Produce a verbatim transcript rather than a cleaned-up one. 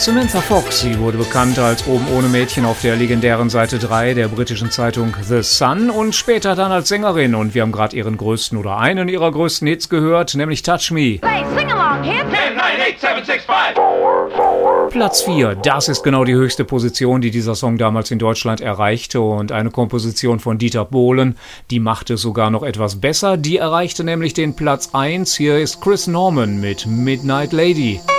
Samantha Fox, sie wurde bekannt als Oben ohne Mädchen auf der legendären Seite drei der britischen Zeitung The Sun und später dann als Sängerin. Und wir haben gerade ihren größten oder einen ihrer größten Hits gehört, nämlich Touch Me. Hey, sing along, kid. ten, nine, eight, seven, six, five. Platz vier, das ist genau die höchste Position, die dieser Song damals in Deutschland erreichte, und eine Komposition von Dieter Bohlen, die machte es sogar noch etwas besser. Die erreichte nämlich den Platz eins. Hier ist Chris Norman mit Midnight Lady.